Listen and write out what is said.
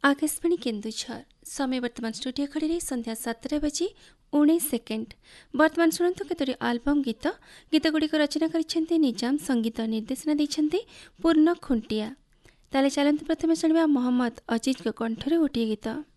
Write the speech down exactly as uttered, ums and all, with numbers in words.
आकाशवाणी केन्दुझर समय वर्तमान स्टूडियो खड़ी संध्या सातटा बजी उन्नीस सेकेंड। वर्तमान शुणु केतोटी आलबम गीत गीत गुड़िक रचना कर निजाम संगीत निर्देशना देते पूर्ण खुंटिया। ताले चलते प्रथम शुणा मोहम्मद अजीज कंठर गोटे गीत।